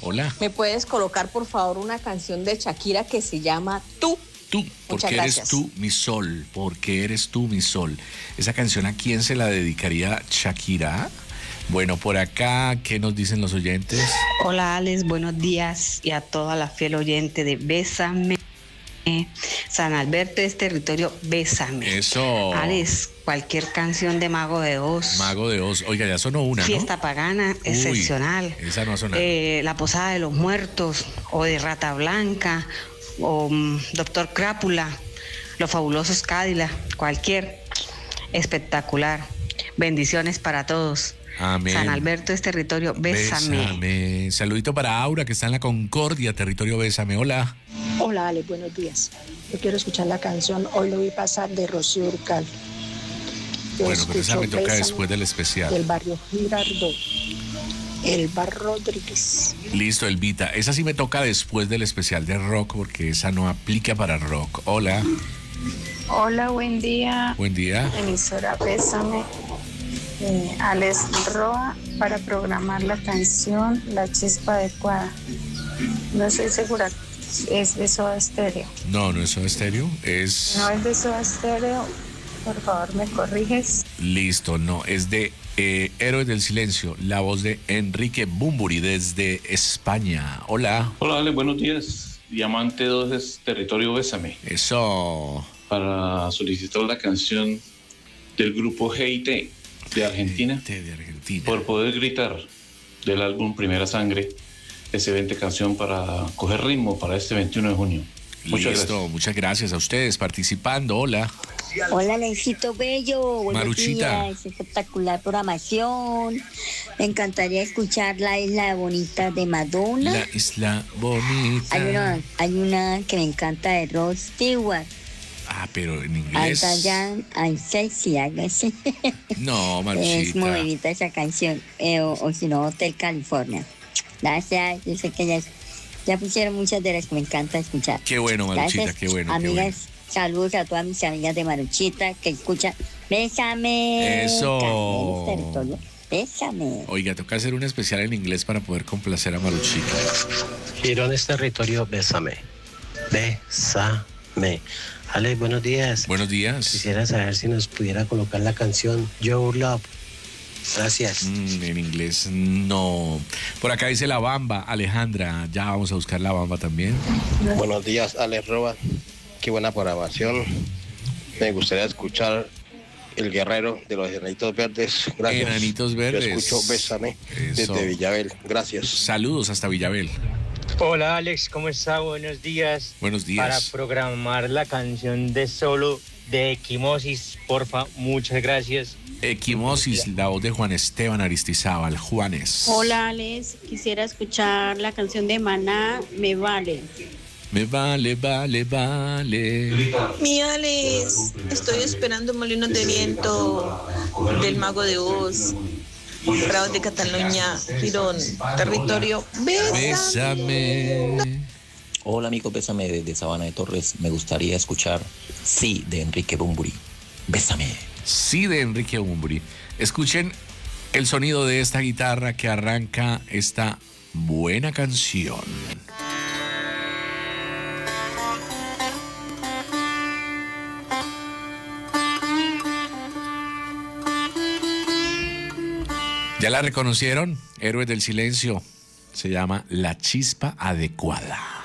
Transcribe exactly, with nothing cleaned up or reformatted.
Hola. ¿Me puedes colocar, por favor, una canción de Shakira que se llama Tú? Tú, porque eres tú mi sol, porque eres tú mi sol. Esa canción, ¿a quién se la dedicaría Shakira? Bueno, por acá, ¿qué nos dicen los oyentes? Hola, Alex, buenos días, y a toda la fiel oyente de Bésame. San Alberto es territorio, Bésame. Eso. Alex, cualquier canción de Mago de Oz. Mago de Oz. Oiga, ya sonó una, ¿no? Fiesta Pagana, Uy, excepcional. esa no ha sonado. Eh, la Posada de los Muertos, o de Rata Blanca, o um, Doctor Crápula, Los Fabulosos Cádila, cualquier, espectacular. Bendiciones para todos. Amén. San Alberto es territorio, Bésame. Bésame. Saludito para Aura, que está en la Concordia, territorio Bésame. Hola. Hola, Ale, buenos días. Yo quiero escuchar la canción Hoy lo vi pasar de Rocío Dúrcal. Bueno, pero esa me toca después del especial. Del barrio Girardot, el Bar Rodríguez. Listo, Elvita. Esa sí me toca después del especial de rock, porque esa no aplica para rock. Hola. Hola, buen día. Buen día. Emisora Bésame. Eh, Alex Roa, para programar la canción La Chispa Adecuada. No estoy segura, es de Soda Stereo. No, no es Soda Stereo, es... No es de Soda Stereo, por favor me corriges. Listo, no, es de eh, Héroes del Silencio, la voz de Enrique Bunbury desde España. Hola. Hola, Ale, buenos días. Diamante dos es territorio Bésame. Eso. Para solicitar la canción del grupo G I T de Argentina, de Argentina, por poder gritar, del álbum Primera Sangre, excelente canción para coger ritmo para este veintiuno de junio. Muchas Listo, gracias. muchas gracias a ustedes participando. Hola. Hola, Alexito Bello. Buenos Maruchita. días. Espectacular programación. Me encantaría escuchar La Isla Bonita de Madonna. La Isla Bonita. Hay una, hay una que me encanta de Rod Stewart. Ah, pero en I inglés. Diane, I'm sexy, algo así. No, Maruchita. Es muy bonita esa canción. Eh, o, o si no, Hotel California. Gracias. Yo sé que ya, ya pusieron muchas de las que me encanta escuchar. Qué bueno, Maruchita, Gracias, qué bueno. amigas. Qué bueno. Saludos a todas mis amigas de Maruchita que escuchan. Bésame. Eso. Café Territorio. Bésame. Oiga, toca hacer un especial en inglés para poder complacer a Maruchita. Girón es territorio, Bésame. Bésame. Ale, buenos días. Buenos días. Quisiera saber si nos pudiera colocar la canción Your Love. Gracias. Mm, en inglés no. Por acá dice La Bamba, Alejandra. Ya vamos a buscar La Bamba también. Buenos días, Alex Roa. Qué buena programación. Me gustaría escuchar El Guerrero de los Enanitos Verdes. Gracias. Enanitos Verdes. Yo escucho Bésame Eso. desde Villabel. Gracias. Saludos hasta Villabel. Hola Alex, ¿cómo está? Buenos días. Buenos días. Para programar la canción de Solo de Equimosis, porfa, muchas gracias. Equimosis, la voz de Juan Esteban Aristizábal. Juanes. Hola Alex, quisiera escuchar la canción de Maná, Me Vale. Me vale, vale, vale. Mi Alex, estoy esperando Molinos de Viento del Mago de Oz. Prados de Cataluña, Girón, territorio Bésame. Bésame. Hola amigos, Bésame desde Sabana de Torres. Me gustaría escuchar Sí de Enrique Bunbury. Bésame. Sí de Enrique Bunbury. Escuchen el sonido de esta guitarra que arranca esta buena canción. ¿Ya la reconocieron? Héroes del Silencio. Se llama La Chispa Adecuada.